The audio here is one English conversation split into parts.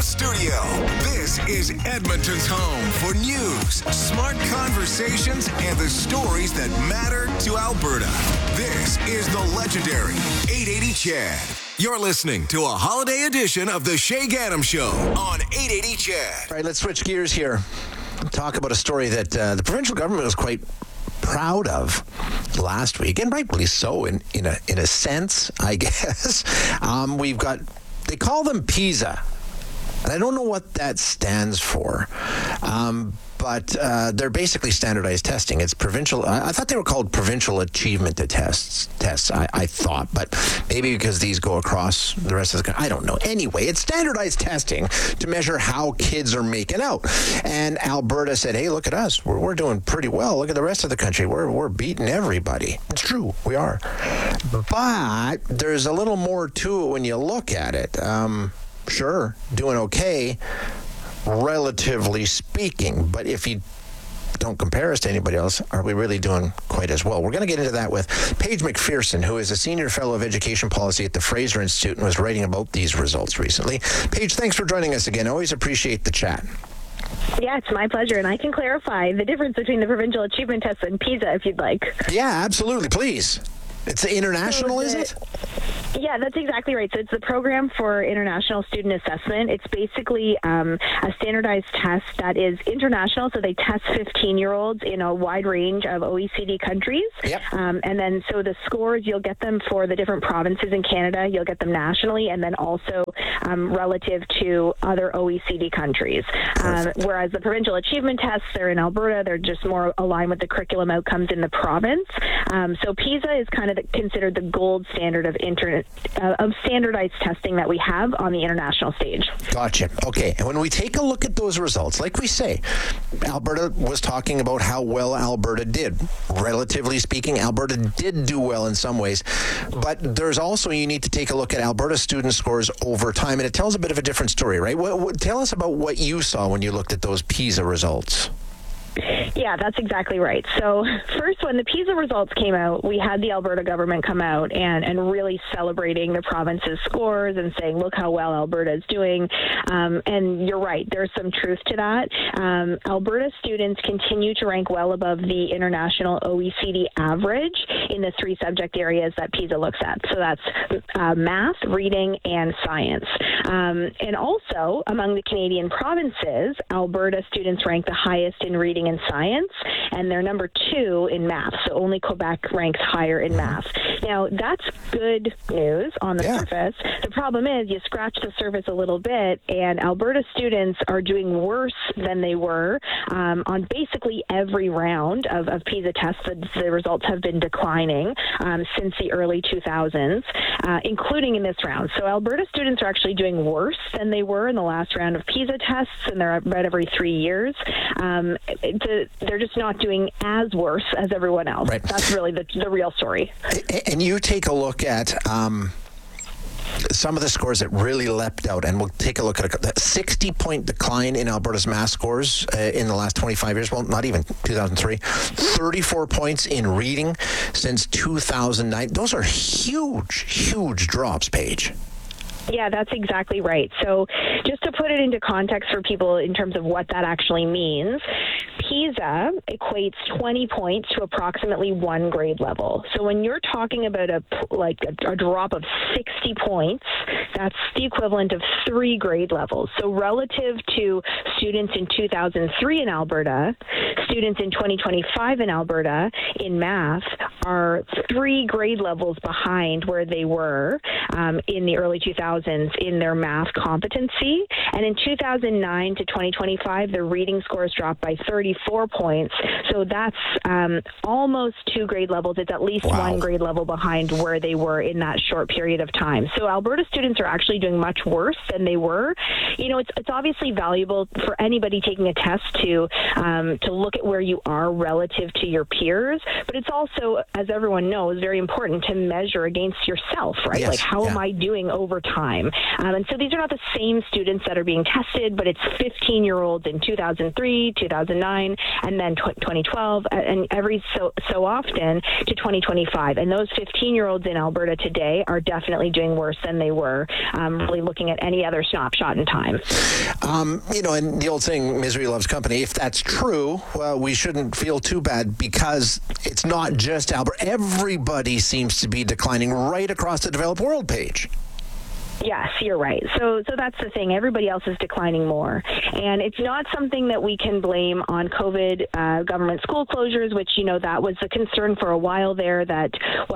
studio. This is Edmonton's home for news, smart conversations, and the stories that matter to Alberta. This is the legendary 880 Chad. You're listening to a holiday edition of the Shay Gaddam Show on 880 Chad. All right, let's switch gears here. Talk about a story that the provincial government was quite proud of last week, and rightfully so in a sense, I guess. We've got, they call them PISA, and I don't know what that stands for. But they're basically standardized testing. It's provincial. I thought they were called provincial achievement tests. I thought, but maybe because these go across the rest of the country. I don't know. Anyway, it's standardized testing to measure how kids are making out. And Alberta said, "Hey, look at us. We're doing pretty well. Look at the rest of the country. We're beating everybody." It's true, we are. But there's a little more to it when you look at it. Sure, doing okay, relatively speaking, but if you don't compare us to anybody else, are we really doing quite as well? We're going to get into that with Paige McPherson, who is a senior fellow of education policy at the Fraser Institute and was writing about these results recently. Paige, thanks for joining us again. I always appreciate the chat. Yeah, it's my pleasure, and I can clarify the difference between the provincial achievement tests and PISA if you'd like. Yeah, absolutely, please. It's international, is it? Yeah, that's exactly right. So it's the Program for International Student Assessment. It's basically a standardized test that is international. So they test 15-year-olds in a wide range of OECD countries. Yep. And then so the scores, you'll get them for the different provinces in Canada. You'll get them nationally, and then also relative to other OECD countries. Whereas the provincial achievement tests, they're in Alberta. They're just more aligned with the curriculum outcomes in the province. So PISA is kind of considered the gold standard of standardized testing that we have on the international stage. Gotcha. Okay. And when we take a look at those results, like we say, Alberta was talking about how well Alberta did. Relatively speaking, Alberta did do well in some ways. But there's also, you need to take a look at Alberta student scores over time, and it tells a bit of a different story, right? Tell us about what you saw when you looked at those PISA results. Yeah, that's exactly right. So first, when the PISA results came out, we had the Alberta government come out and really celebrating the province's scores and saying, look how well Alberta is doing. And you're right, there's some truth to that. Alberta students continue to rank well above the international OECD average in the three subject areas that PISA looks at. So that's math, reading, and science. And also, among the Canadian provinces, Alberta students rank the highest in reading and science, and they're number 2 in math. So only Quebec ranks higher in math. Now, that's good news on the surface. The problem is you scratch the surface a little bit, and Alberta students are doing worse than they were on basically every round of PISA tests. The results have been declining since the early 2000s, including in this round. So Alberta students are actually doing worse than they were in the last round of PISA tests, and they're read every 3 years. They're just not doing as worse as everyone else. Right. That's really the real story. And you take a look at some of the scores that really leapt out, and we'll take a look at a 60-point decline in Alberta's math scores in the last 25 years. Well, not even 2003. 34 points in reading since 2009. Those are huge drops, Paige. Yeah, that's exactly right. So just to put it into context for people in terms of what that actually means, PISA equates 20 points to approximately 1 grade level. So when you're talking about a drop of 60 points, that's the equivalent of 3 grade levels. So relative to students in 2003 in Alberta, students in 2025 in Alberta in math are 3 grade levels behind where they were in the early 2000s in their math competency. And in 2009 to 2025, their reading scores dropped by 34 points. So that's almost 2 grade levels. It's at least 1 grade level behind where they were in that short period of time. So Alberta students are actually doing much worse than they were. You know, it's obviously valuable for anybody taking a test to look at where you are relative to your peers, but it's also, as everyone knows, very important to measure against yourself, right? Yes. Like, how am I doing over time? And so these are not the same students that are being tested, but it's 15-year-olds in 2003, 2009, and then 2012, and every so often to 2025. And those 15-year-olds in Alberta today are definitely doing worse than they were, really looking at any other snapshot in time. And the old saying, misery loves company, if that's true, well, we shouldn't feel too bad because it's not just Alberta. Everybody seems to be declining right across the developed world page. Yes, you're right. So that's the thing. Everybody else is declining more. And it's not something that we can blame on COVID government school closures, which, that was a concern for a while there that,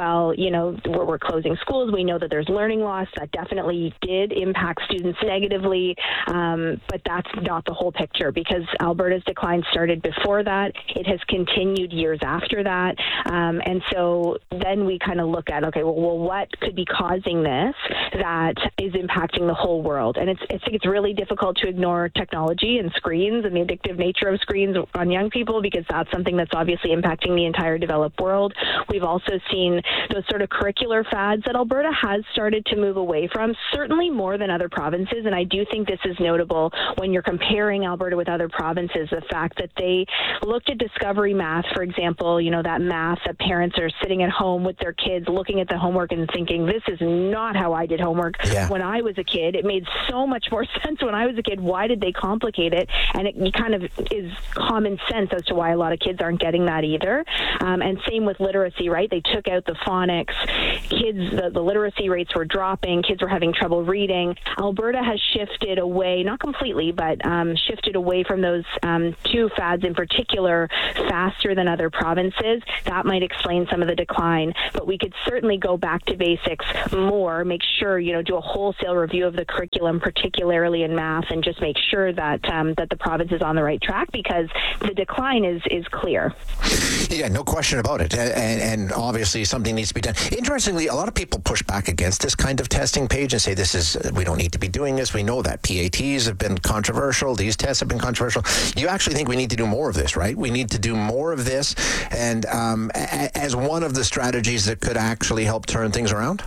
we're closing schools. We know that there's learning loss. That definitely did impact students negatively. But that's not the whole picture because Alberta's decline started before that. It has continued years after that. And so then we kind of look at, what could be causing this that is impacting the whole world. And I think it's really difficult to ignore technology and screens and the addictive nature of screens on young people because that's something that's obviously impacting the entire developed world. We've also seen those sort of curricular fads that Alberta has started to move away from, certainly more than other provinces. And I do think this is notable when you're comparing Alberta with other provinces, the fact that they looked at Discovery Math, for example, that math that parents are sitting at home with their kids looking at the homework and thinking, this is not how I did homework when I was a kid. It made so much more sense when I was a kid. Why did they complicate it? And it kind of is common sense as to why a lot of kids aren't getting that either. And same with literacy, right? They took out the phonics. Kids, the literacy rates were dropping. Kids were having trouble reading. Alberta has shifted away, not completely, but shifted away from those two fads in particular faster than other provinces. That might explain some of the decline, but we could certainly go back to basics more, make sure, do a wholesale review of the curriculum, particularly in math, and just make sure that that the province is on the right track because the decline is clear. Yeah, no question about it. And obviously something needs to be done. Interestingly, a lot of people push back against this kind of testing page and say we don't need to be doing this. We know that PATs have been controversial. These tests have been controversial. You actually think we need to do more of this, right? We need to do more of this and as one of the strategies that could actually help turn things around?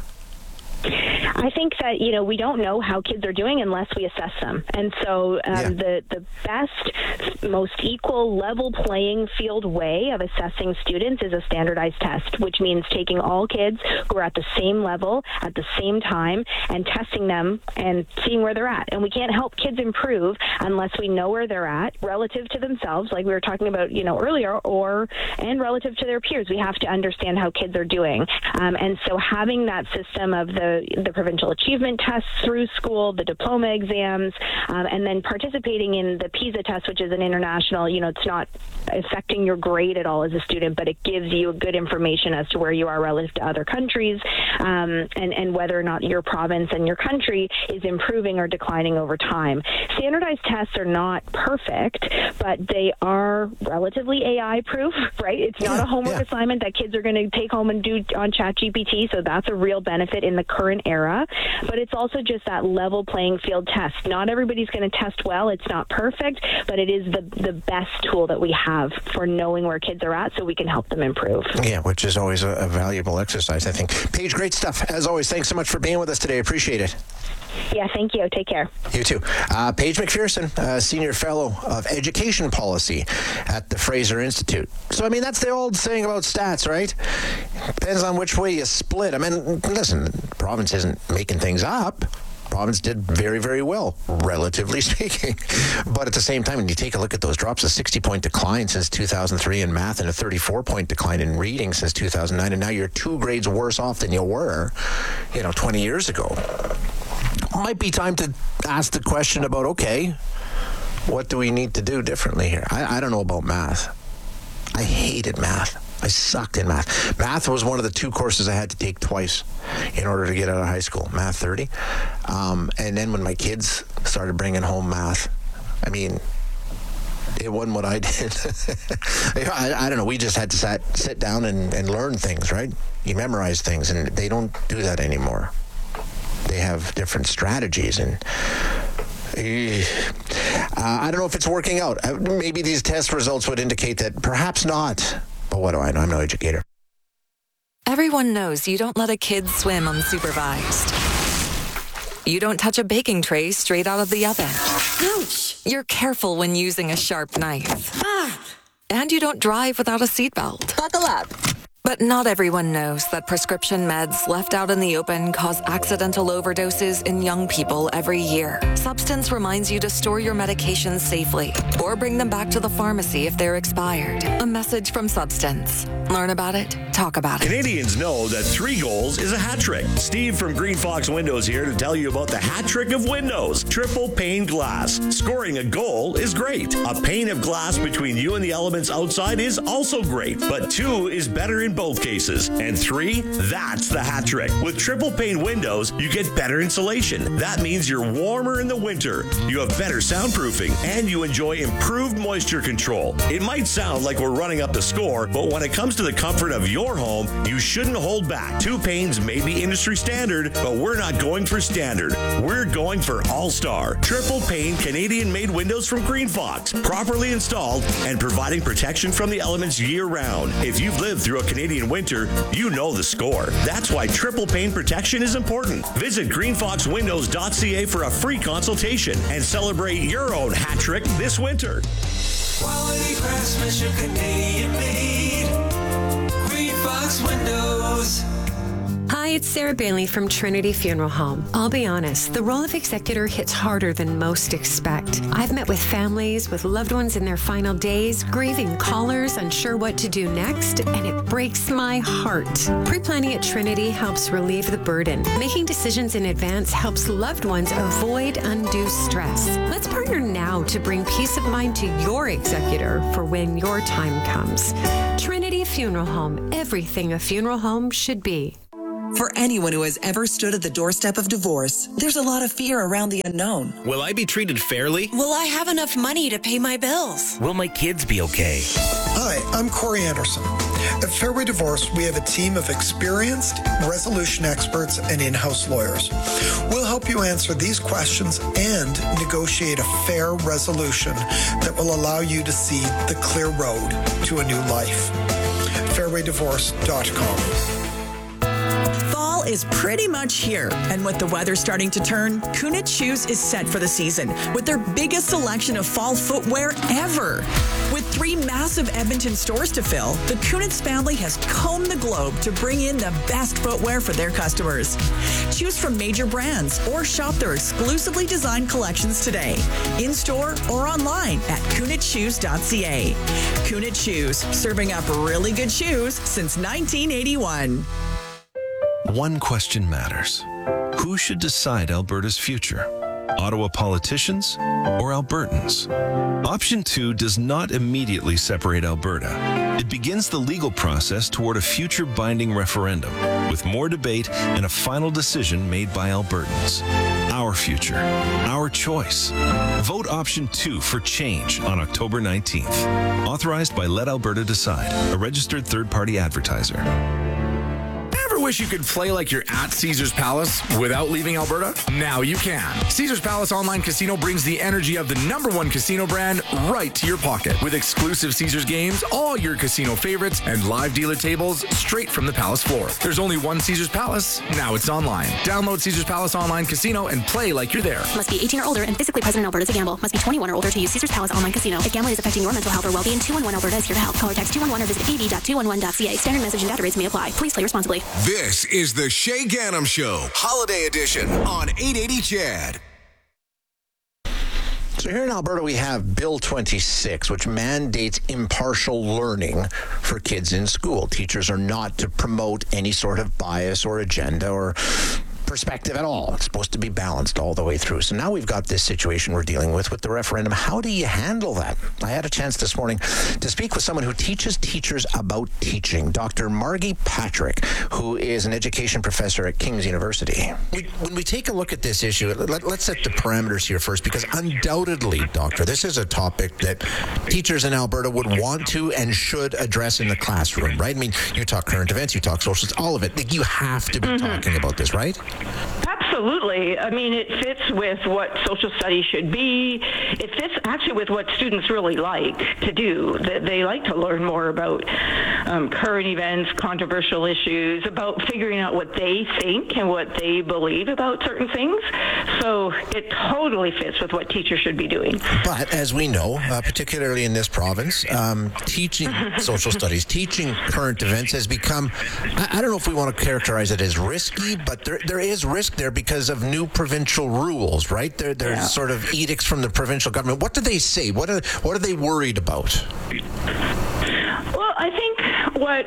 I think that, we don't know how kids are doing unless we assess them. And so the best, most equal, level playing field way of assessing students is a standardized test, which means taking all kids who are at the same level at the same time and testing them and seeing where they're at. And we can't help kids improve unless we know where they're at relative to themselves, like we were talking about, earlier, and relative to their peers. We have to understand how kids are doing. And so having that system of the provincial achievement tests through school, the diploma exams, and then participating in the PISA test, which is an international, it's not affecting your grade at all as a student, but it gives you good information as to where you are relative to other countries, and whether or not your province and your country is improving or declining over time. Standardized tests are not perfect, but they are relatively AI-proof, right? It's not a homework assignment that kids are going to take home and do on ChatGPT, so that's a real benefit in the current era, but it's also just that level playing field test. Not everybody's going to test well. It's not perfect, but it is the best tool that we have for knowing where kids are at so we can help them improve. Yeah, which is always a valuable exercise, I think. Paige, great stuff. As always, thanks so much for being with us today. Appreciate it. Yeah, thank you. Take care. You too. Paige McPherson, Senior Fellow of Education Policy at the Fraser Institute. So, that's the old saying about stats, right? Depends on which way you split. Listen, the province isn't making things up. Province did very, very well, relatively speaking. But at the same time, when you take a look at those drops, a 60-point decline since 2003 in math and a 34-point decline in reading since 2009, and now you're 2 grades worse off than you were, 20 years ago. Might be time to ask the question about, okay, what do we need to do differently here? I don't know about math. I hated math. I sucked in math. Math was one of the 2 courses I had to take twice in order to get out of high school, Math 30. And then when my kids started bringing home math, it wasn't what I did. I don't know. We just had to sit down and learn things, right? You memorize things, and they don't do that anymore. They have different strategies, and I don't know if it's working out. Maybe these test results would indicate that perhaps not. But what do I know? I'm no educator. Everyone knows you don't let a kid swim unsupervised. You don't touch a baking tray straight out of the oven. Ouch! You're careful when using a sharp knife. And you don't drive without a seatbelt. Buckle up. But not everyone knows that prescription meds left out in the open cause accidental overdoses in young people every year. Substance reminds you to store your medications safely or bring them back to the pharmacy if they're expired. A message from Substance. Learn about it, talk about it. Canadians know that 3 goals is a hat trick. Steve from Green Fox Windows here to tell you about the hat trick of windows. Triple pane glass. Scoring a goal is great. A pane of glass between you and the elements outside is also great. But 2 is better in both cases. And 3, that's the hat trick. With triple pane windows, you get better insulation. That means you're warmer in the winter. You have better soundproofing and you enjoy improved moisture control. It might sound like we're running up the score, but when it comes to the comfort of your home, you shouldn't hold back. 2 panes may be industry standard, but we're not going for standard. We're going for all-star. Triple pane Canadian-made windows from Green Fox, properly installed and providing protection from the elements year-round. If you've lived through a Canadian winter, you know the score. That's why triple pane protection is important. Visit greenfoxwindows.ca for a free consultation and celebrate your own hat trick this winter. Quality craftsmanship, Canadian made. Green Fox Windows. Hi, it's Sarah Bailey from Trinity Funeral Home. I'll be honest, the role of executor hits harder than most expect. I've met with families with loved ones in their final days, grieving callers, unsure what to do next, and it breaks my heart. Pre-planning at Trinity helps relieve the burden. Making decisions in advance helps loved ones avoid undue stress. Let's partner now to bring peace of mind to your executor for when your time comes. Trinity Funeral Home, everything a funeral home should be. For anyone who has ever stood at the doorstep of divorce, there's a lot of fear around the unknown. Will I be treated fairly? Will I have enough money to pay my bills? Will my kids be okay? Hi, I'm Corey Anderson. At Fairway Divorce, we have a team of experienced resolution experts and in-house lawyers. We'll help you answer these questions and negotiate a fair resolution that will allow you to see the clear road to a new life. Fairwaydivorce.com. Fall is pretty much here, and with the weather starting to turn, Kunitz Shoes is set for the season with their biggest selection of fall footwear ever. With 3 massive Edmonton stores to fill, the Kunitz family has combed the globe to bring in the best footwear for their customers. Choose from major brands or shop their exclusively designed collections today, in-store or online at kunitzshoes.ca. Kunitz Shoes, serving up really good shoes since 1981. One question matters. Who should decide Alberta's future? Ottawa politicians or Albertans? Option 2 does not immediately separate Alberta. It begins the legal process toward a future binding referendum, with more debate and a final decision made by Albertans. Our future, our choice. Vote Option 2 for change on October 19th. Authorized by Let Alberta Decide, a registered third-party advertiser. Wish you could play like you're at Caesars Palace without leaving Alberta? Now you can. Caesars Palace Online Casino brings the energy of the #1 casino brand right to your pocket. With exclusive Caesars games, all your casino favorites, and live dealer tables straight from the Palace floor. There's only one Caesars Palace. Now it's online. Download Caesars Palace Online Casino and play like you're there. Must be 18 or older and physically present in Alberta to gamble. Must be 21 or older to use Caesars Palace Online Casino. If gambling is affecting your mental health or well-being, 211 Alberta is here to help. Call or text 211 or visit av.211.ca. Standard message and data rates may apply. Please play responsibly. This is the Shay Ganem Show, Holiday Edition on 880 CHAD. So here in Alberta, we have Bill 26, which mandates impartial learning for kids in school. Teachers are not to promote any sort of bias or agenda or perspective at all. It's supposed to be balanced all the way through. So now we've got this situation we're dealing with the referendum. How do you handle that? I had a chance this morning to speak with someone who teaches teachers about teaching, Dr. Margie Patrick, who is an education professor at King's University. When we take a look at this issue, let's set the parameters here first, because undoubtedly, Doctor, this is a topic that teachers in Alberta would want to and should address in the classroom, right? I mean, you talk current events, you talk socials, all of it. You have to be talking about this, right? Absolutely. Absolutely. I mean, it fits with what social studies should be. It fits actually with what students really like to do. They like to learn more about current events, controversial issues, about figuring out what they think and what they believe about certain things. So it totally fits with what teachers should be doing. But as we know, particularly in this province, teaching social studies, teaching current events has become, I don't know if we want to characterize it as risky, but there is risk there because of new provincial rules, right? There's sort of edicts from the provincial government. What do they say? What are they worried about? Well, I think what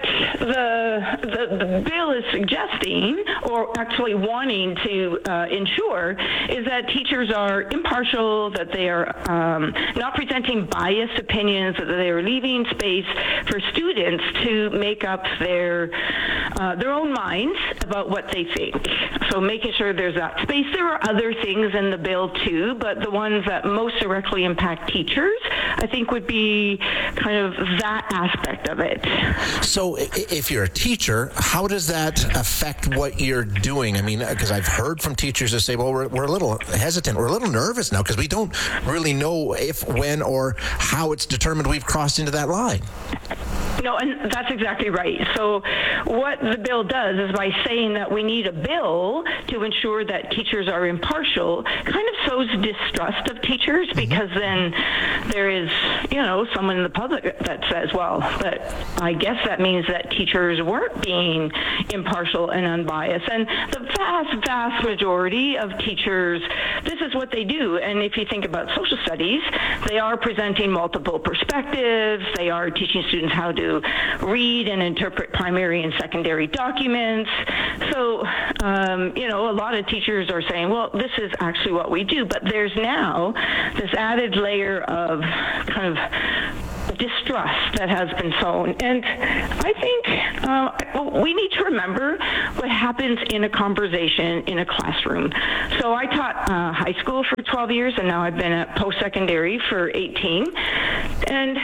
the bill is suggesting, or actually wanting to ensure, is that teachers are impartial, that they are not presenting biased opinions, that they are leaving space for students to make up their own minds about what they think. So making sure there's that space. There are other things in the bill too, but the ones that most directly impact teachers, I think, would be kind of that aspect of it. So if you're a teacher, how does that affect what you're doing? I mean, because I've heard from teachers that say, well, we're a little hesitant, we're a little nervous now because we don't really know if, when, or how it's determined we've crossed into that line. No, and that's exactly right. So what the bill does is, by saying that we need a bill to ensure that teachers are impartial, kind of sows distrust of teachers, because then there is, someone in the public that says, well, but I guess that means that teachers weren't being impartial and unbiased. And the vast, vast majority of teachers, this is what they do. And if you think about social studies, they are presenting multiple perspectives. They are teaching students how to read and interpret primary and secondary documents. So, a lot of teachers are saying, well, this is actually what we do. But there's now this added layer of kind of distrust that has been sown. And I think we need to remember what happens in a conversation in a classroom. So I taught high school for 12 years, and now I've been at post-secondary for 18. And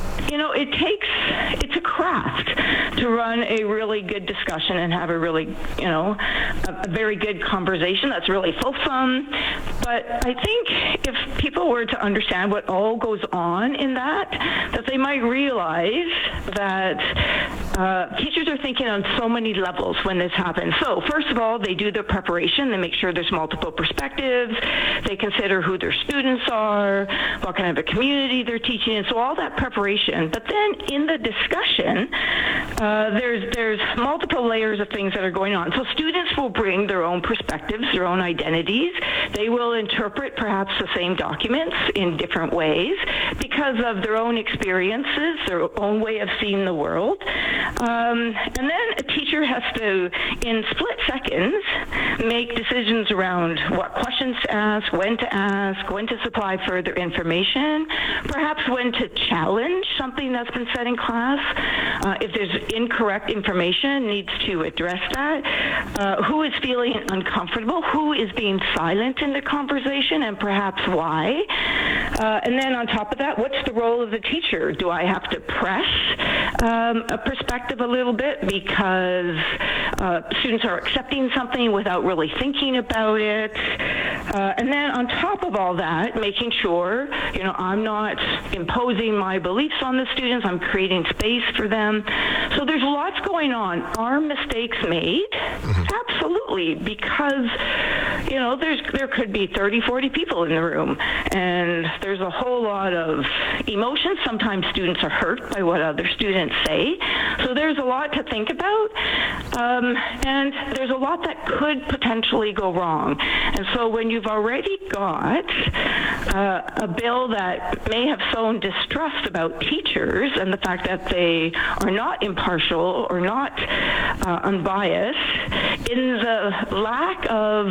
it's a craft to run a really good discussion and have a really, a very good conversation that's really fulsome. But I think if people were to understand what all goes on in that they might realize that teachers are thinking on so many levels when this happens. So first of all, they do their preparation. They make sure there's multiple perspectives. They consider who their students are, what kind of a community they're teaching in. So all that preparation. But then in the discussion, there's multiple layers of things that are going on. So students will bring their own perspectives, their own identities. They will interpret perhaps the same documents in different ways because of their own experiences, their own way of seeing the world. And then a teacher has to, in split seconds, make decisions around what questions to ask, when to supply further information, perhaps when to challenge something that's been said in class. If there's incorrect information, needs to address that. Who is feeling uncomfortable? Who is being silent in the conversation, and perhaps why? And then on top of that, what's the role of the teacher? Do I have to press a perspective a little bit because students are accepting something without really thinking about it? And then on top of all that, making sure, I'm not imposing my beliefs on the students. I'm creating space for them. So there's lots going on. Are mistakes made? Mm-hmm. Absolutely, because, there could be 30, 40 people in the room, and there's a whole lot of emotions. Sometimes students are hurt by what other students say. So there's a lot to think about, and there's a lot that could potentially go wrong. And so when you've already got a bill that may have sown distrust about teachers and the fact that they are not impartial or not unbiased, in the lack of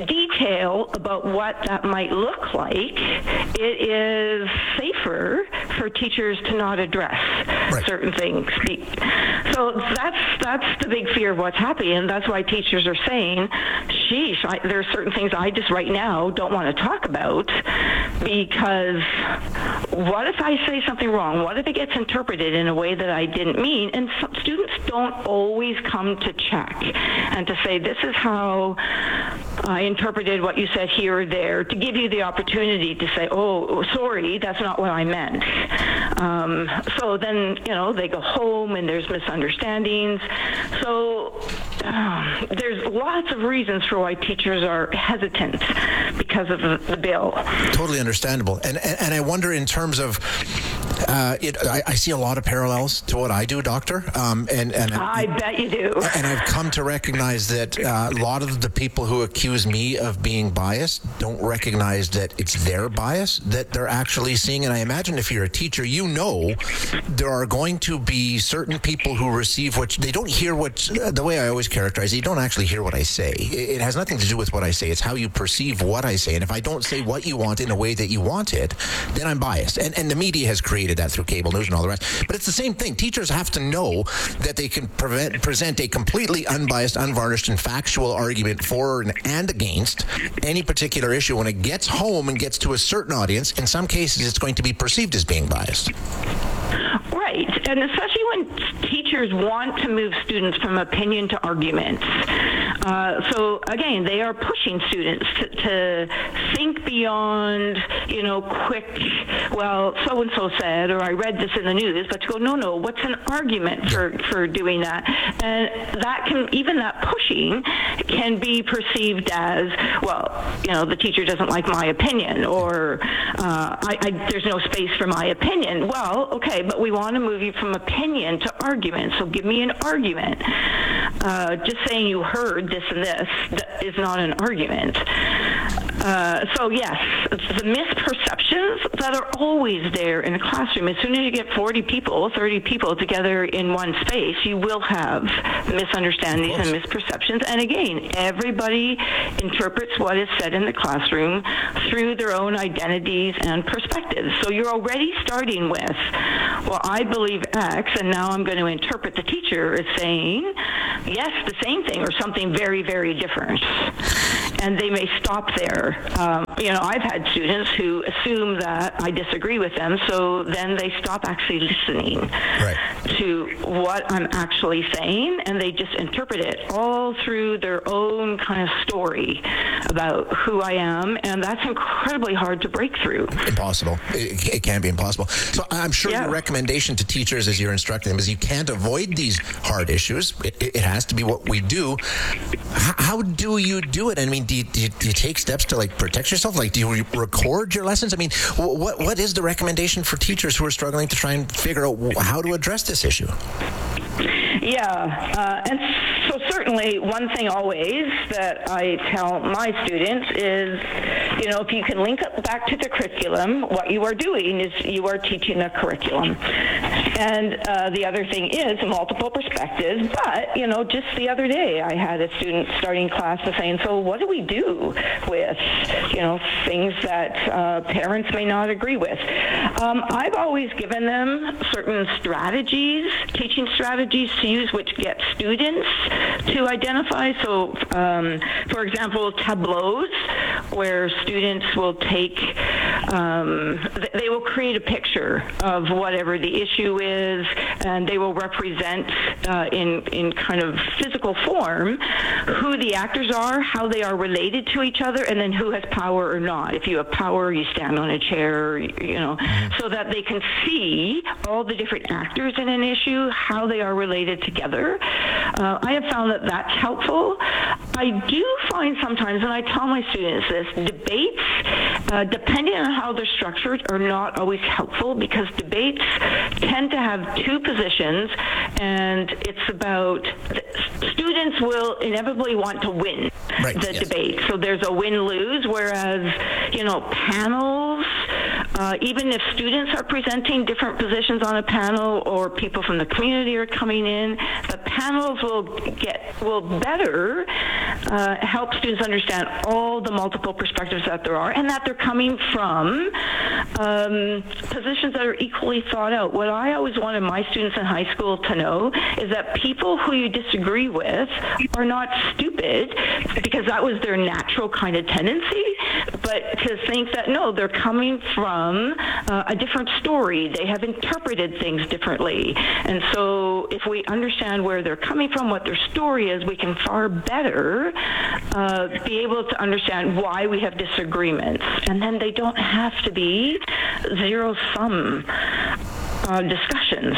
detail about what that might look like, it is safer for teachers to not address certain things. So that's the big fear of what's happening, and that's why teachers are saying, sheesh, there are certain things I just right now don't want to talk about, because what if I say something wrong? What if it gets interpreted in a way that I didn't mean? And students don't always come to check and to say, this is how I interpreted what you said here or there, to give you the opportunity to say, oh, sorry, that's not what I meant. So then, they go home and there's misunderstandings. So there's lots of reasons for why teachers are hesitant because of the bill. Totally understandable. And I wonder in terms of, I see a lot of parallels to what I do, Doctor. And I bet you do. And I've come to recognize that a lot of the people who accuse me of being biased don't recognize that it's their bias that they're actually seeing. And I imagine if you're a teacher, there are going to be certain people who receive they don't hear the way I always characterize it, you don't actually hear what I say. It has nothing to do with what I say. It's how you perceive what I say. And if I don't say what you want in a way that you want it, then I'm biased. And the media has created that through cable news and all the rest. But it's the same thing. Teachers have to know that they can present a completely unbiased, unvarnished, and factual argument for and against any particular issue. When it gets home and gets to a certain audience, in some cases it's going to be perceived as being biased. Right, and especially when teachers want to move students from opinion to arguments. So again, they are pushing students to think beyond, quick, well, so-and-so said, or I read this in the news, but to go, no, what's an argument for doing that? And that pushing can be perceived as, well, the teacher doesn't like my opinion, or there's no space for my opinion. Well, okay, but we want to move you from opinion to argument, so give me an argument. Just saying you heard this and this is not an argument. So yes, the misperceptions that are always there in a classroom. As soon as you get 40 people, 30 people together in one space, you will have misunderstandings and misperceptions. And again, everybody interprets what is said in the classroom through their own identities and perspectives. So you're already starting with, well, I believe X, and now I'm going to interpret the teacher as saying, yes, the same thing, or something very, very different. And they may stop there. I've had students who assume that I disagree with them, so then they stop actually listening to what I'm actually saying, and they just interpret it all through their own kind of story about who I am, and that's incredibly hard to break through. Impossible. It can be impossible. So I'm sure your recommendation to teachers as you're instructing them is you can't avoid these hard issues. It has to be what we do. How do you do it? I mean, do you take steps to protect yourself? Do you record your lessons? I mean, what is the recommendation for teachers who are struggling to try and figure out how to address this issue? Yeah, and so certainly one thing always that I tell my students is, if you can link it back to the curriculum, what you are doing is you are teaching a curriculum. And the other thing is multiple perspectives, but, just the other day I had a student starting class saying, so what do we do with, things that parents may not agree with? I've always given them certain strategies, teaching strategies to use, which get students to identify. So, for example, tableaus, where students will take, they will create a picture of whatever the issue is, and they will represent in kind of physical form who the actors are, how they are related to each other, and then who has power or not. If you have power, you stand on a chair, so that they can see all the different actors in an issue, how they are related together. I have found that that's helpful. I do find sometimes, and I tell my students this, debates, depending on how they're structured, are not always helpful, because debates tend to have two positions, and it's about students will inevitably want to win the debate. So there's a win-lose, whereas, panels, even if students are presenting different positions on a panel or people from the community are coming in, the panels will better help students understand all the multiple perspectives that there are, and that they're coming from positions that are equally thought out. What I always wanted my students in high school to know is that people who you disagree with are not stupid, because that was their natural kind of tendency, but to think that, no, they're coming from a different story. They have interpreted things differently. And so if we understand where they're coming from, what their story is, we can far better be able to understand why we have disagreements. And then they don't have to be zero-sum discussions.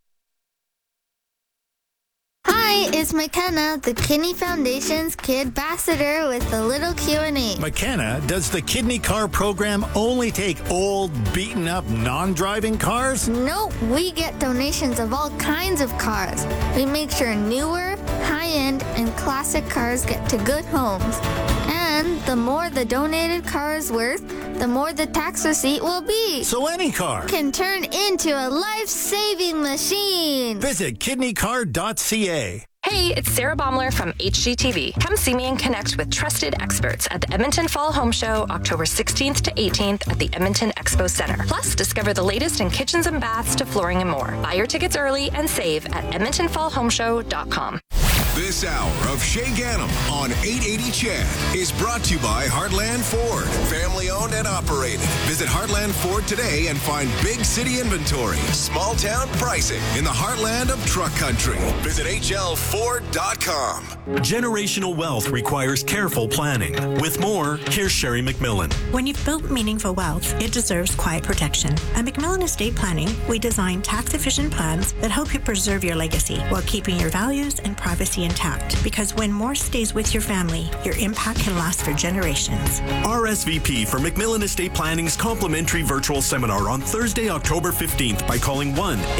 Hi, it's McKenna, the Kidney Foundation's Kid Ambassador with a little Q&A. McKenna, does the Kidney Car program only take old, beaten-up, non-driving cars? Nope, we get donations of all kinds of cars. We make sure newer, high-end, and classic cars get to good homes. And the more the donated car is worth, the more the tax receipt will be. So any car can turn into a life-saving machine. Visit kidneycar.ca. Hey, it's Sarah Baumler from HGTV. Come see me and connect with trusted experts at the Edmonton Fall Home Show, October 16th to 18th at the Edmonton Expo Center. Plus, discover the latest in kitchens and baths to flooring and more. Buy your tickets early and save at EdmontonFallHomeShow.com. This hour of Shay Ganem on 880 CHED is brought to you by Heartland Ford. Family owned and operated. Visit Heartland Ford today and find big city inventory, small town pricing in the heartland of truck country. Visit HLFord.com. Generational wealth requires careful planning. With more, here's Sherry McMillan. When you've built meaningful wealth, it deserves quiet protection. At McMillan Estate Planning, we design tax-efficient plans that help you preserve your legacy while keeping your values and privacy intact. Because when more stays with your family, your impact can last for generations. RSVP for McMillan Estate Planning's complimentary virtual seminar on Thursday, October 15th by calling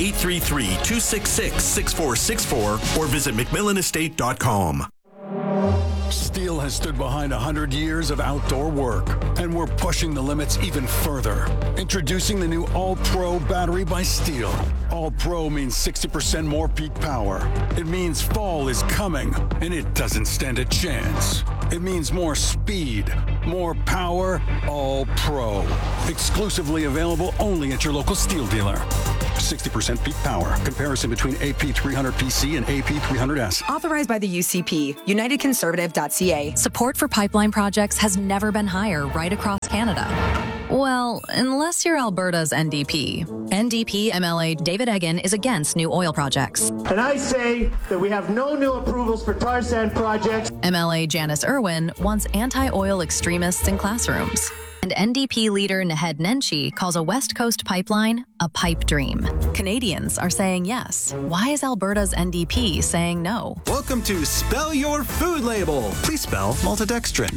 1-833-266-6464 or visit McMillanestate.com. Steel has stood behind 100 years of outdoor work, and we're pushing the limits even further. Introducing the new All-Pro battery by Steel. All-Pro means 60% more peak power. It means fall is coming, and it doesn't stand a chance. It means more speed, more power, All-Pro. Exclusively available only at your local Steel dealer. 60% peak power. Comparison between AP300PC and AP300S. Authorized by the UCP, UnitedConservative.ca. Support for pipeline projects has never been higher right across Canada. Well, unless you're Alberta's NDP. NDP MLA David Eggen is against new oil projects. And I say that we have no new approvals for tar sand projects. MLA Janice Irwin wants anti-oil extremists in classrooms. And NDP leader Naheed Nenshi calls a West Coast pipeline a pipe dream. Canadians are saying yes. Why is Alberta's NDP saying no? Welcome to Spell Your Food Label. Please spell maltodextrin.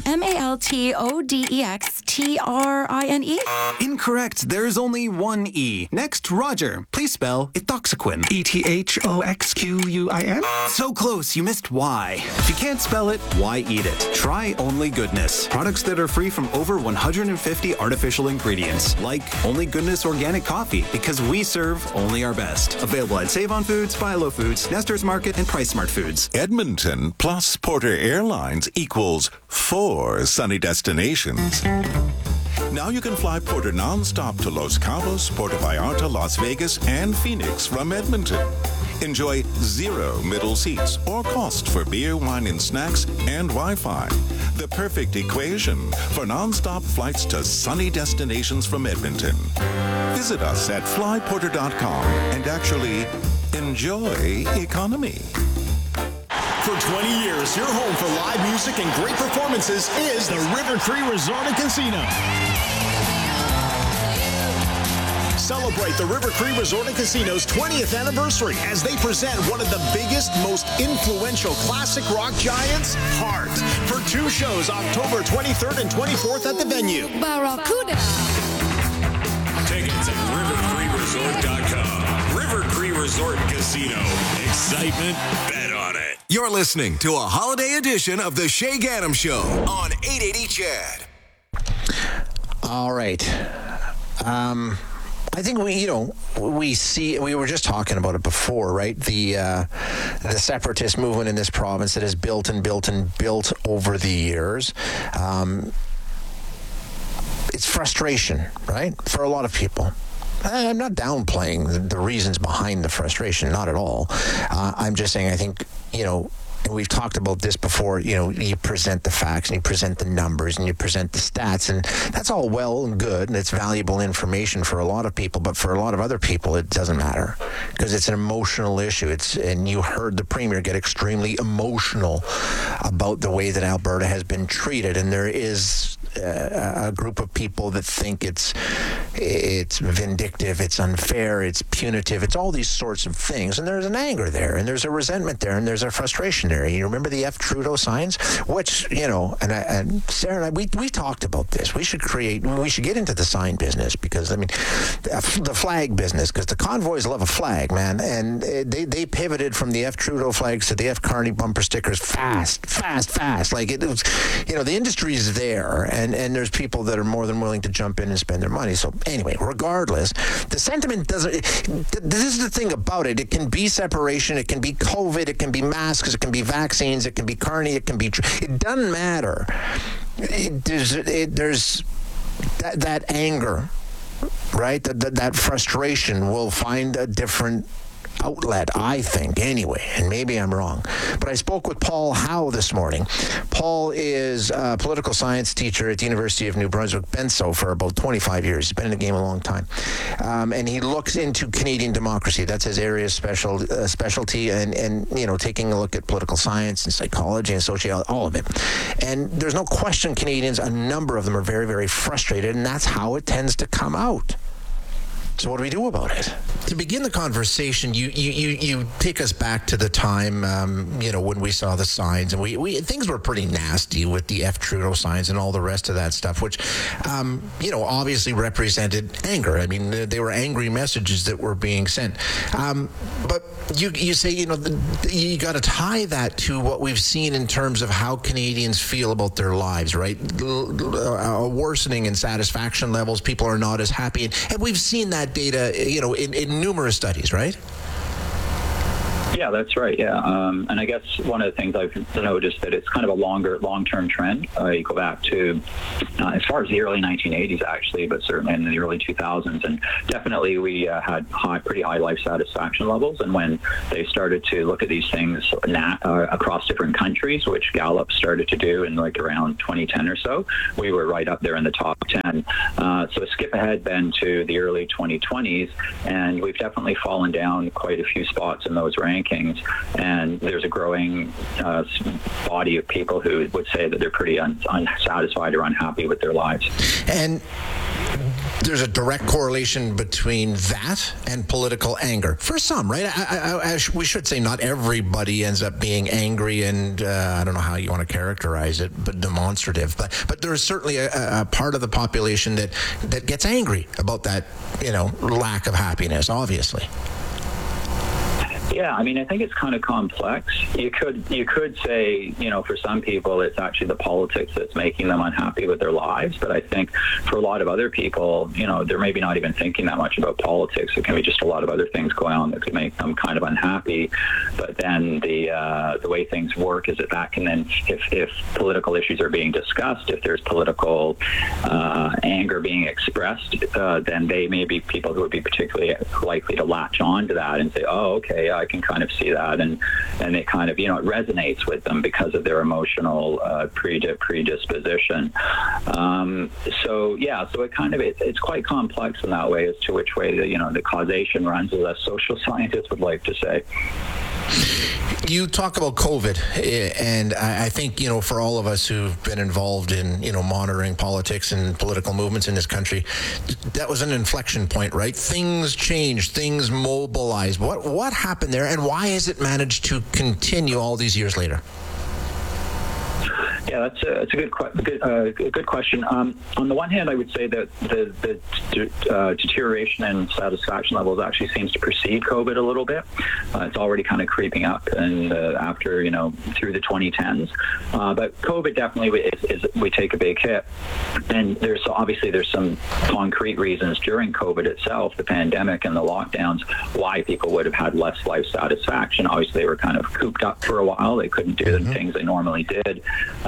MALTODEXTRINE? Incorrect. There's only one E. Next, Roger. Please spell ethoxyquin. ETHOXQUIN? So close, you missed Y. If you can't spell it, why eat it? Try Only Goodness. Products that are free from over 150 artificial ingredients, like Only Goodness Organic Coffee, because we serve only our best. Available at Save On Foods, Buy Low Foods, Nestor's Market, and Price Smart Foods. Edmonton plus Porter Airlines equals 4 sunny destinations. Now you can fly Porter nonstop to Los Cabos, Puerto Vallarta, Las Vegas, and Phoenix from Edmonton. Enjoy 0 middle seats or cost for beer, wine, and snacks and Wi-Fi. The perfect equation for nonstop flights to sunny destinations from Edmonton. Visit us at flyporter.com and actually enjoy economy. For 20 years, your home for live music and great performances is the River Cree Resort and Casino. Celebrate the River Cree Resort and Casino's 20th anniversary as they present one of the biggest, most influential classic rock giants, Heart, for 2 shows October 23rd and 24th at the venue. Barracuda. Tickets at rivercreeresort.com. River Cree Resort and Casino. Excitement, bet on it. You're listening to a holiday edition of the Shay Ganem Show on 880 CHED. All right. I think we were just talking about it before, right? The separatist movement in this province that has built over the years. it's frustration, right? For a lot of people. I'm not downplaying the reasons behind the frustration, not at all. I'm just saying, I think, and we've talked about this before, you present the facts and you present the numbers and you present the stats, and that's all well and good, and it's valuable information for a lot of people, but for a lot of other people, it doesn't matter because it's an emotional issue. And you heard the Premier get extremely emotional about the way that Alberta has been treated, and there is a group of people that think it's vindictive, it's unfair, it's punitive, it's all these sorts of things, and there's an anger there, and there's a resentment there, and there's a frustration there. You remember the F. Trudeau signs, which and Sarah and I, we talked about this. We should get into the sign business because the flag business, because the convoys love a flag, man, and they pivoted from the F. Trudeau flags to the F. Carney bumper stickers fast. Like it was, the industry is there. And there's people that are more than willing to jump in and spend their money. So anyway, regardless, the sentiment doesn't. This is the thing about it. It can be separation. It can be COVID. It can be masks. It can be vaccines. It can be Carney. It can be. It doesn't matter. There's that anger, right? That frustration will find a different outlet, I think, anyway, and maybe I'm wrong. But I spoke with Paul Howe this morning. Paul is a political science teacher at the University of New Brunswick, Benso, for about 25 years. He's been in the game a long time. And he looks into Canadian democracy. That's his area of specialty, and taking a look at political science and psychology and sociology, all of it. And there's no question Canadians, a number of them are very, very frustrated, and that's how it tends to come out. So what do we do about it? To begin the conversation, you take us back to the time, when we saw the signs, and we things were pretty nasty with the F. Trudeau signs and all the rest of that stuff, which, obviously represented anger. I mean, they were angry messages that were being sent. But you say, you got to tie that to what we've seen in terms of how Canadians feel about their lives, right? A worsening in satisfaction levels. People are not as happy, and we've seen that data, in numerous studies, right? Yeah, that's right. Yeah. And I guess one of the things I've noticed that it's kind of a long-term trend. You go back to as far as the early 1980s, actually, but certainly in the early 2000s. And definitely we had pretty high life satisfaction levels. And when they started to look at these things across different countries, which Gallup started to do in around 2010 or so, we were right up there in the top 10. So skip ahead then to the early 2020s, and we've definitely fallen down quite a few spots in those rankings. And there's a growing body of people who would say that they're pretty unsatisfied or unhappy with their lives. And there's a direct correlation between that and political anger. For some, right? We should say not everybody ends up being angry and I don't know how you want to characterize it, but demonstrative. But there is certainly a part of the population that gets angry about that, lack of happiness, obviously. Yeah, I mean, I think it's kind of complex. You could say, for some people, it's actually the politics that's making them unhappy with their lives. But I think for a lot of other people, they're maybe not even thinking that much about politics. It can be just a lot of other things going on that could make them kind of unhappy. But then the way things work is that can then, if political issues are being discussed, if there's political anger being expressed, then they may be people who would be particularly likely to latch on to that and say, oh, okay, I can kind of see that, and it kind of, it resonates with them because of their emotional predisposition. So it kind of, it's quite complex in that way as to which way the causation runs, as a social scientist would like to say. You talk about COVID, and I think, for all of us who've been involved in, monitoring politics and political movements in this country, that was an inflection point, right? Things changed, things mobilized. What happened there, and why has it managed to continue all these years later? Yeah, that's a good question. On the one hand, I would say that the deterioration in satisfaction levels actually seems to precede COVID a little bit. It's already kind of creeping up, and after through the 2010s. But COVID definitely we take a big hit, and there's some concrete reasons during COVID itself, the pandemic and the lockdowns, why people would have had less life satisfaction. Obviously, they were kind of cooped up for a while; they couldn't do the things they normally did.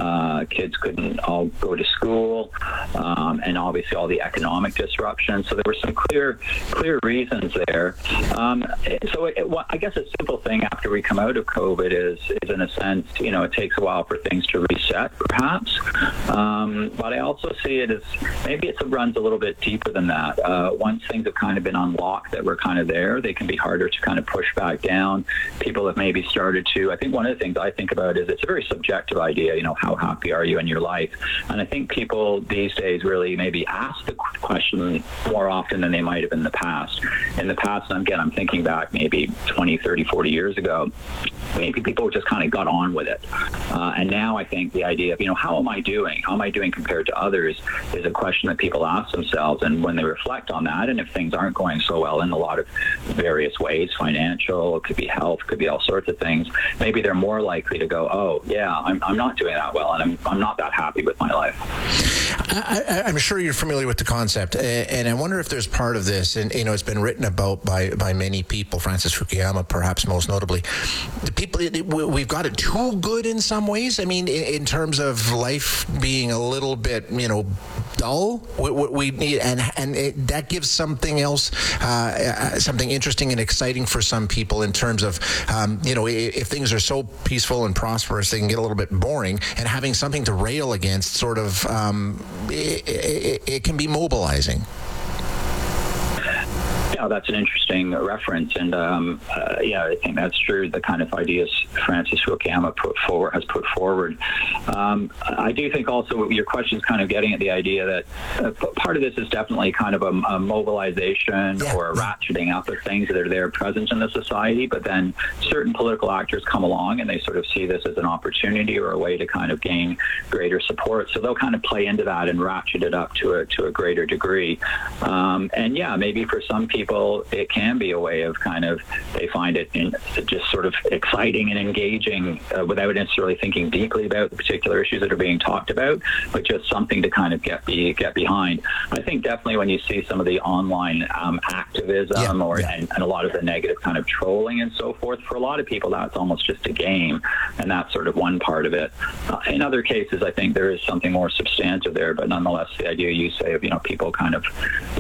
Kids couldn't all go to school, and obviously all the economic disruption. So there were some clear reasons there. I guess a simple thing after we come out of COVID is in a sense, it takes a while for things to reset, perhaps. But I also see it as maybe it runs a little bit deeper than that. Once things have kind of been unlocked that were kind of there, they can be harder to kind of push back down. People have maybe started to, I think one of the things I think about is it's a very subjective idea, how happy are you in your life? And I think people these days really maybe ask the question more often than they might have in the past. In the past, again, I'm thinking back maybe 20, 30, 40 years ago, maybe people just kind of got on with it. And now I think the idea of, how am I doing? How am I doing compared to others is a question that people ask themselves. And when they reflect on that, and if things aren't going so well in a lot of various ways, financial, it could be health, could be all sorts of things, maybe they're more likely to go, oh, yeah, I'm not doing that well, and I'm not that happy with my life. I'm sure you're familiar with the concept, and I wonder if there's part of this, and it's been written about by many people, Francis Fukuyama perhaps most notably. The people, we've got it too good in some ways. I mean, in terms of life being a little bit, dull. We need, and that gives something else, something interesting and exciting for some people in terms of, if things are so peaceful and prosperous, they can get a little bit boring, and having something to rail against sort of, it can be mobilizing. Yeah, that's an interesting reference, and I think that's true. The kind of ideas Francis Fukuyama has put forward. I do think also your question is kind of getting at the idea that part of this is definitely kind of a mobilization or a ratcheting up of things that are there present in the society, but then certain political actors come along and they sort of see this as an opportunity or a way to kind of gain greater support. So they'll kind of play into that and ratchet it up to a greater degree. Maybe for some people it can be a way of kind of, they find it just sort of exciting and engaging without necessarily thinking deeply about the particular issues that are being talked about, but just something to kind of get behind. I think definitely when you see some of the online activism and a lot of the negative kind of trolling and so forth, for a lot of people that's almost just a game, and that's sort of one part of it. In other cases, I think there is something more substantive there, but nonetheless, the idea you say of people kind of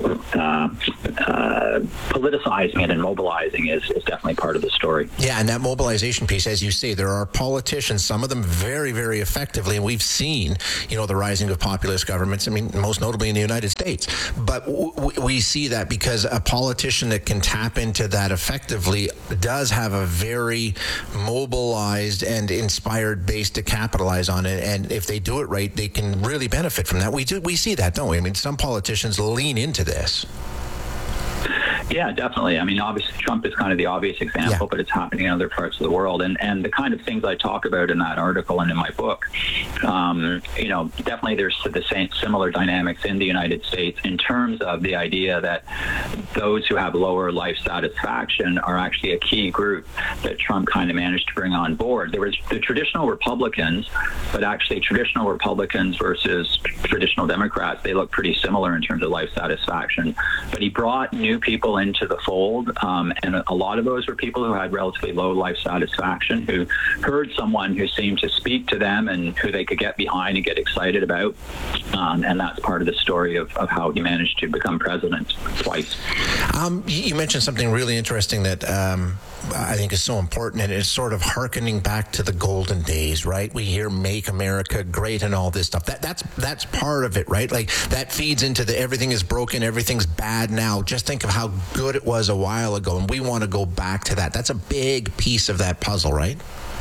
politicizing it and mobilizing is definitely part of the story. Yeah, and that mobilization piece, as you say, there are politicians, some of them very, very effectively, and we've seen, the rising of populist governments, I mean, most notably in the United States. But we see that because a politician that can tap into that effectively does have a very mobilized and inspired base to capitalize on it, and if they do it right, they can really benefit from that. We see that, don't we? I mean, some politicians lean into this. Yeah, definitely. I mean, obviously, Trump is kind of the obvious example, but it's happening in other parts of the world. And the kind of things I talk about in that article and in my book, definitely there's the same similar dynamics in the United States in terms of the idea that those who have lower life satisfaction are actually a key group that Trump kind of managed to bring on board. There was the traditional Republicans, but actually traditional Republicans versus traditional Democrats, they look pretty similar in terms of life satisfaction. But he brought new people into the fold, and a lot of those were people who had relatively low life satisfaction, who heard someone who seemed to speak to them and who they could get behind and get excited about, and that's part of the story of how he managed to become president twice. You mentioned something really interesting that I think is so important, and it's sort of hearkening back to the golden days, right? We hear "Make America Great" and all this stuff. That's part of it, right? Like that feeds into the everything is broken, everything's bad now. Just think of how good it was a while ago, and we want to go back to that. That's a big piece of that puzzle, right?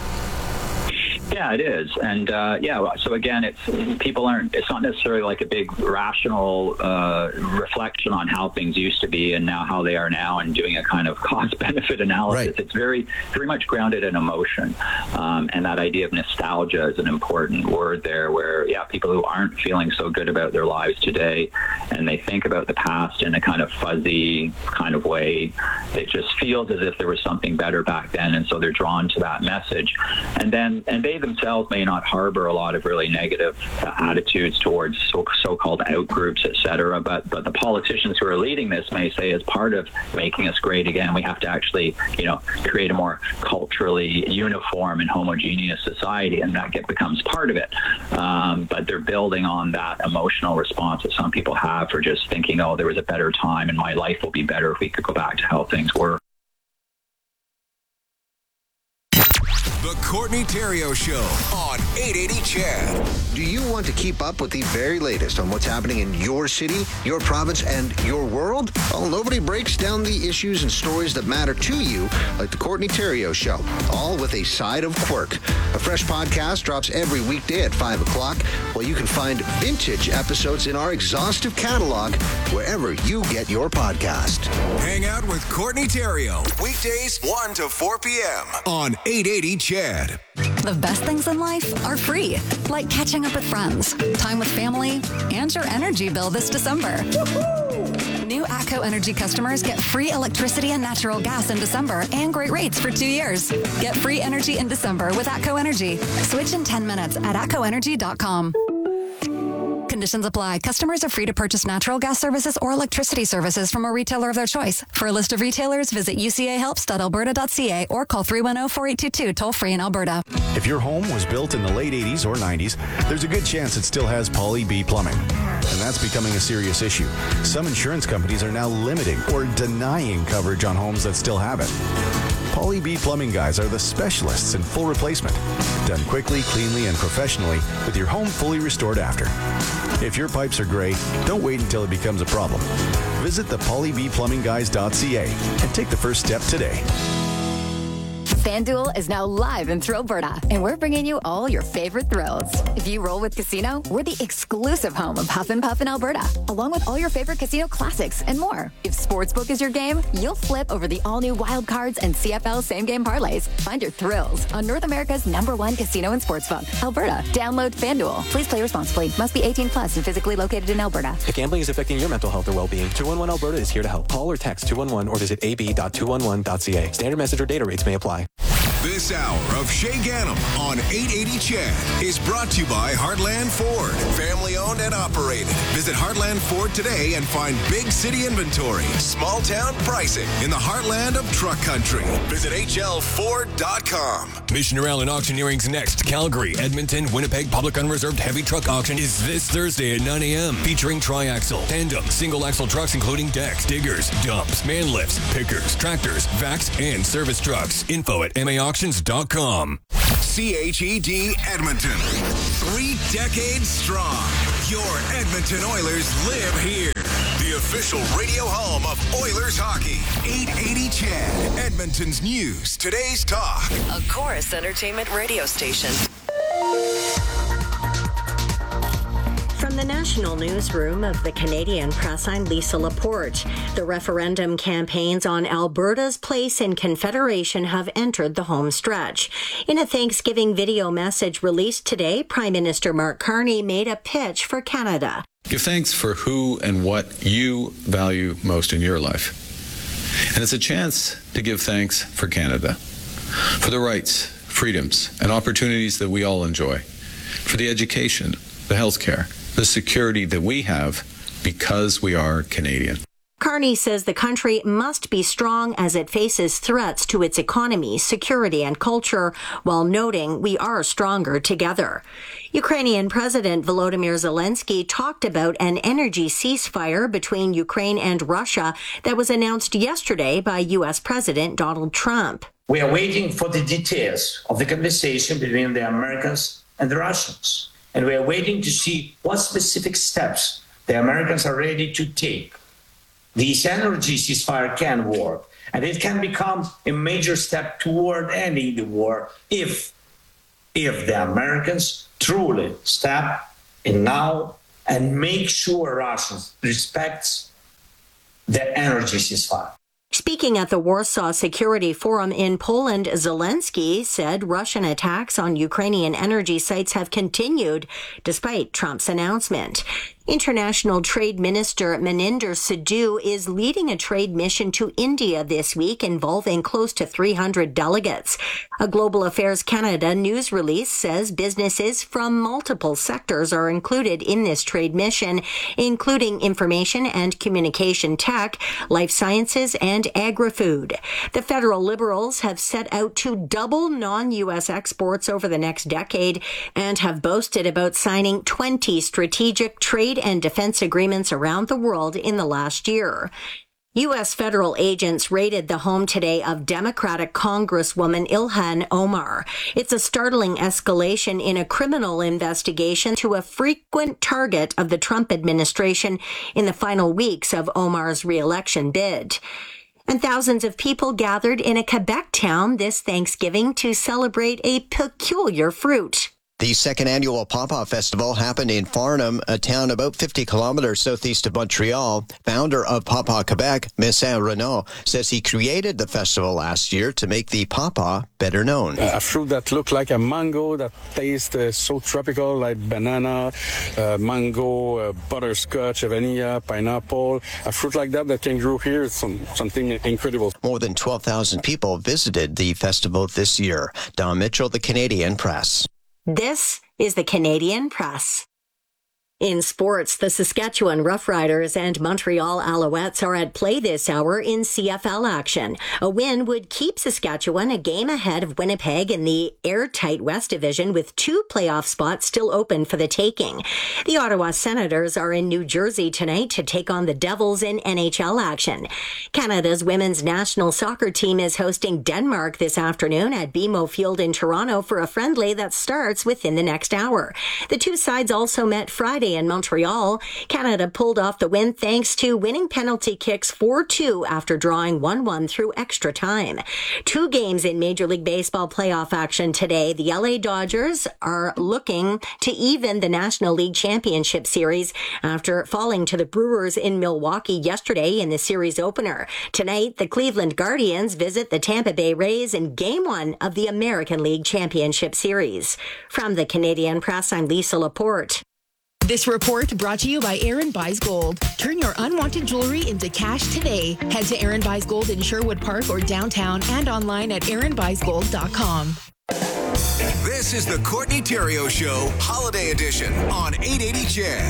Yeah, it is. And so again, it's not necessarily like a big rational reflection on how things used to be and now how they are now and doing a kind of cost-benefit analysis. Right. It's very, very much grounded in emotion. And that idea of nostalgia is an important word there where, people who aren't feeling so good about their lives today and they think about the past in a kind of fuzzy kind of way, it just feels as if there was something better back then. And so they're drawn to that message. And they themselves may not harbor a lot of really negative attitudes towards so-called out groups, et cetera, but the politicians who are leading this may say as part of making us great again, we have to actually, create a more culturally uniform and homogeneous society, and that becomes part of it. But they're building on that emotional response that some people have for just thinking, oh, there was a better time and my life will be better if we could go back to how things were. The Courtney Theriault Show on 880 CHED. Do you want to keep up with the very latest on what's happening in your city, your province, and your world? Well, nobody breaks down the issues and stories that matter to you like the Courtney Theriault Show, all with a side of quirk. A fresh podcast drops every weekday at 5 o'clock, while you can find vintage episodes in our exhaustive catalog wherever you get your podcast. Hang out with Courtney Theriault, weekdays 1 to 4 p.m. on 880 CHED. The best things in life are free, like catching up with friends, time with family, and your energy bill this December. Woo-hoo! New ATCO Energy customers get free electricity and natural gas in December and great rates for 2 years. Get free energy in December with ATCO Energy. Switch in 10 minutes at atcoenergy.com. Conditions apply. Customers are free to purchase natural gas services or electricity services from a retailer of their choice. For a list of retailers, visit ucahelps.alberta.ca or call 310-4822 toll-free in Alberta. If your home was built in the late 80s or 90s, there's a good chance it still has Poly B plumbing. And that's becoming a serious issue. Some insurance companies are now limiting or denying coverage on homes that still have it. Poly B Plumbing Guys are the specialists in full replacement. Done quickly, cleanly, and professionally with your home fully restored after. If your pipes are gray, don't wait until it becomes a problem. Visit the polybplumbingguys.ca and take the first step today. FanDuel is now live in Alberta, and we're bringing you all your favorite thrills. If you roll with Casino, we're the exclusive home of Huff and Puff in Alberta, along with all your favorite casino classics and more. If Sportsbook is your game, you'll flip over the all-new Wild Cards and CFL same-game parlays. Find your thrills on North America's #1 casino and sportsbook, Alberta. Download FanDuel. Please play responsibly. Must be 18 plus and physically located in Alberta. If gambling is affecting your mental health or well-being, 211 Alberta is here to help. Call or text 211 or visit ab.211.ca. Standard message or data rates may apply. This hour of Shay Gannam on 880 CHED is brought to you by Heartland Ford. Family owned and operated. Visit Heartland Ford today and find big city inventory, small town pricing in the heartland of truck country. Visit hlford.com. Mission Around Auctioneering's next Calgary, Edmonton, Winnipeg Public Unreserved Heavy Truck Auction is this Thursday at 9 a.m. featuring triaxle, tandem, single axle trucks including decks, diggers, dumps, man lifts, pickers, tractors, vacs, and service trucks. Info at maauctions.com. CHED Edmonton. 3 decades strong. Your Edmonton Oilers live here. The official radio home of Oilers hockey. 880 CHED. Edmonton's news. Today's talk. A Chorus Entertainment radio station. From the national newsroom of the Canadian Press, I'm Lisa Laporte. The referendum campaigns on Alberta's place in Confederation have entered the home stretch. In a Thanksgiving video message released today, Prime Minister Mark Carney made a pitch for Canada. Give thanks for who and what you value most in your life. And it's a chance to give thanks for Canada, for the rights, freedoms, and opportunities that we all enjoy, for the education, the healthcare, the security that we have because we are Canadian. Carney says the country must be strong as it faces threats to its economy, security, and culture, while noting we are stronger together. Ukrainian President Volodymyr Zelensky talked about an energy ceasefire between Ukraine and Russia that was announced yesterday by U.S. President Donald Trump. We are waiting for the details of the conversation between the Americans and the Russians, and we are waiting to see what specific steps the Americans are ready to take. This energy ceasefire can work, and it can become a major step toward ending the war if the Americans truly step in now and make sure Russia respects the energy ceasefire. Speaking at the Warsaw Security Forum in Poland, Zelensky said Russian attacks on Ukrainian energy sites have continued despite Trump's announcement. International Trade Minister Maninder Sidhu is leading a trade mission to India this week involving close to 300 delegates. A Global Affairs Canada news release says businesses from multiple sectors are included in this trade mission, including information and communication tech, life sciences, and agri-food. The federal Liberals have set out to double non-U.S. exports over the next decade and have boasted about signing 20 strategic trade and defense agreements around the world in the last year. U.S. federal agents raided the home today of Democratic Congresswoman Ilhan Omar. It's a startling escalation in a criminal investigation to a frequent target of the Trump administration in the final weeks of Omar's re-election bid. And thousands of people gathered in a Quebec town this Thanksgiving to celebrate a peculiar fruit. The second annual Pawpaw Festival happened in Farnham, a town about 50 kilometers southeast of Montreal. Founder of Pawpaw Quebec, Messin Renaud, says he created the festival last year to make the pawpaw better known. A fruit that looks like a mango, that tastes so tropical, like banana, mango, butterscotch, vanilla, pineapple. A fruit like that can grow here is something incredible. More than 12,000 people visited the festival this year. Don Mitchell, The Canadian Press. This is the Canadian Press. In sports, the Saskatchewan Roughriders and Montreal Alouettes are at play this hour in CFL action. A win would keep Saskatchewan a game ahead of Winnipeg in the airtight West Division with 2 playoff spots still open for the taking. The Ottawa Senators are in New Jersey tonight to take on the Devils in NHL action. Canada's women's national soccer team is hosting Denmark this afternoon at BMO Field in Toronto for a friendly that starts within the next hour. The two sides also met Friday in Montreal. Canada pulled off the win thanks to winning penalty kicks 4-2 after drawing 1-1 through extra time. 2 games in Major League Baseball playoff action today. The LA Dodgers are looking to even the National League Championship Series after falling to the Brewers in Milwaukee yesterday in the series opener. Tonight, the Cleveland Guardians visit the Tampa Bay Rays in Game 1 of the American League Championship Series. From the Canadian Press, I'm Lisa Laporte. This report brought to you by Aaron Buys Gold. Turn your unwanted jewelry into cash today. Head to Aaron Buys Gold in Sherwood Park or downtown and online at aaronbuysgold.com. This is the Courtney Theriault Show, Holiday Edition on 880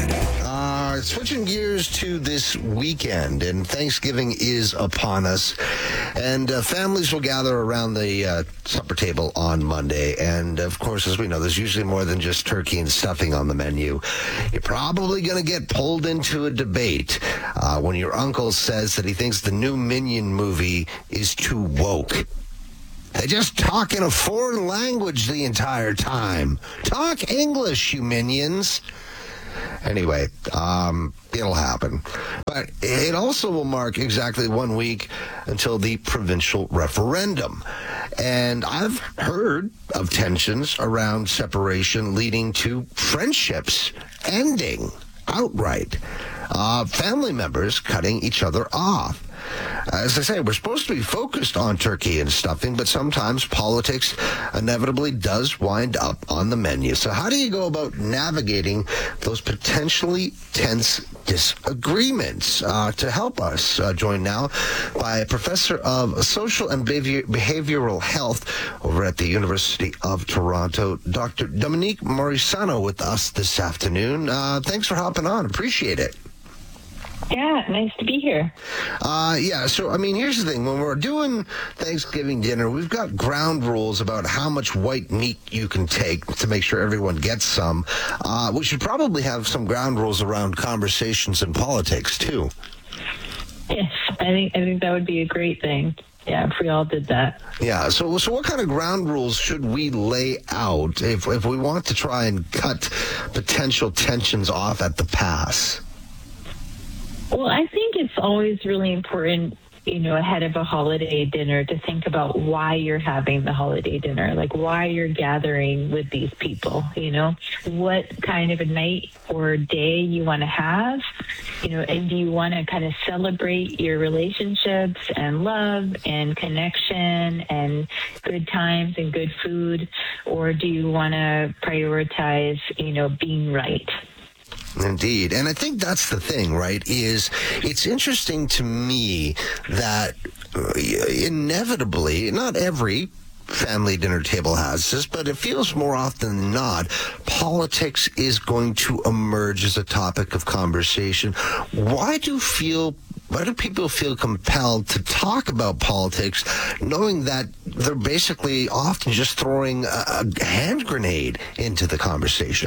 CHED. Switching gears to this weekend, and Thanksgiving is upon us, and families will gather around the supper table on Monday, and of course, as we know, there's usually more than just turkey and stuffing on the menu. You're probably going to get pulled into a debate when your uncle says that he thinks the new Minion movie is too woke. They just talk in a foreign language the entire time. Talk English, you minions. Anyway, it'll happen. But it also will mark exactly 1 week until the provincial referendum. And I've heard of tensions around separation leading to friendships ending outright. Family members cutting each other off. As I say, we're supposed to be focused on turkey and stuffing, but sometimes politics inevitably does wind up on the menu. So how do you go about navigating those potentially tense disagreements? To help us, joined now by a professor of social and behavioral health over at the University of Toronto, Dr. Dominique Morisano, with us this afternoon. Thanks for hopping on. Appreciate it. Yeah, nice to be here. So, I mean, here's the thing. When we're doing Thanksgiving dinner, we've got ground rules about how much white meat you can take to make sure everyone gets some. We should probably have some ground rules around conversations and politics, too. Yes, I think that would be a great thing. Yeah, if we all did that. Yeah, so what kind of ground rules should we lay out if we want to try and cut potential tensions off at the pass? Well, I think it's always really important, ahead of a holiday dinner to think about why you're having the holiday dinner, like why you're gathering with these people, what kind of a night or day you want to have, and do you want to kind of celebrate your relationships and love and connection and good times and good food, or do you want to prioritize, being right? Indeed. And I think that's the thing, right, is it's interesting to me that inevitably, not every family dinner table has this, but it feels more often than not, politics is going to emerge as a topic of conversation. Why do people feel compelled to talk about politics, knowing that they're basically often just throwing a hand grenade into the conversation?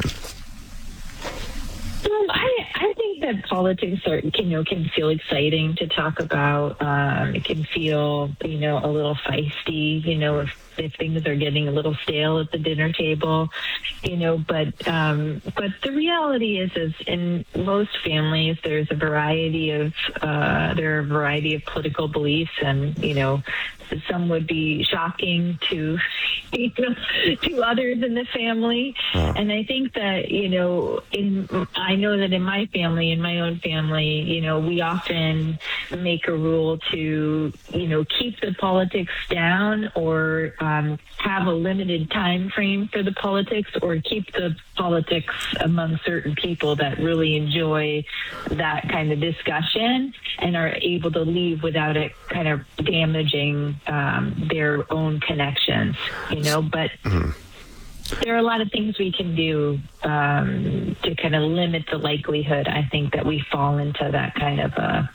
I think that politics can feel exciting to talk about. It can feel, a little feisty, if things are getting a little stale at the dinner table, but the reality is in most families, there are a variety of political beliefs, and, some would be shocking to others in the family. And I think that, I know that in my family, in my own family, we often make a rule to, keep the politics down, or have a limited time frame for the politics, or keep the politics among certain people that really enjoy that kind of discussion and are able to leave without it kind of damaging their own connections, but there are a lot of things we can do to kind of limit the likelihood, I think, that we fall into that kind of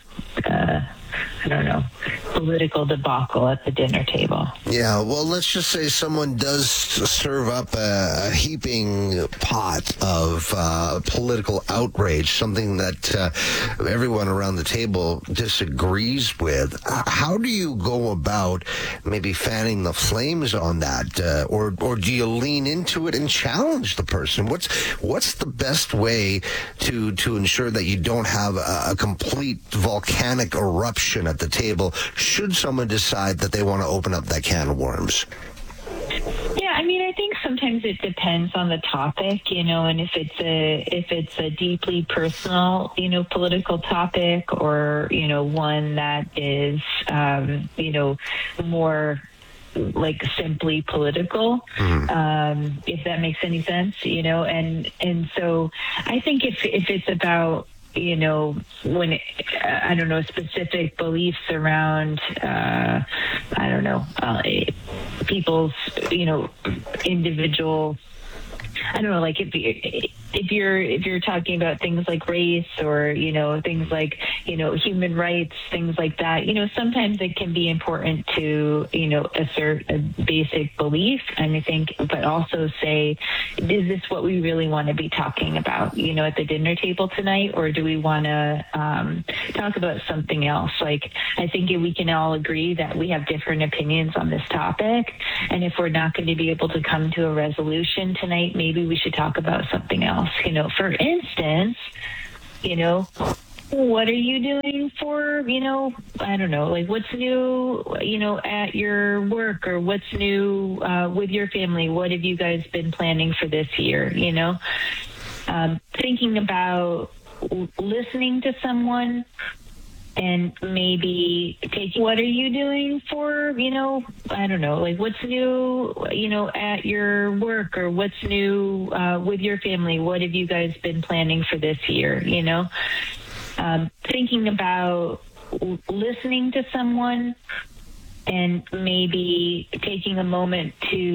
political debacle at the dinner table. Yeah, well, let's just say someone does serve up a heaping pot of political outrage, something that everyone around the table disagrees with. How do you go about maybe fanning the flames on that? Or do you lean into it and challenge the person? What's the best way to ensure that you don't have a complete volcanic eruption at the table should someone decide that they want to open up that can of worms? Yeah, I think sometimes it depends on the topic, and if it's a deeply personal, political topic, or, one that is, more like simply political, if that makes any sense, and so I think if it's about, when specific beliefs around, people's, individual, like if you're talking about things like race, or, things like, human rights, things like that, sometimes it can be important to, assert a basic belief, and I think, but also say, is this what we really want to be talking about, at the dinner table tonight, or do we want to talk about something else? Like, I think we can all agree that we have different opinions on this topic, and if we're not going to be able to come to a resolution tonight, maybe we should talk about something else. For instance, what are you doing for, like what's new, at your work, or what's new with your family? What have you guys been planning for this year? Thinking about listening to someone, and maybe taking, what are you doing for, like what's new, at your work, or what's new with your family? What have you guys been planning for this year? Thinking about listening to someone, and maybe taking a moment to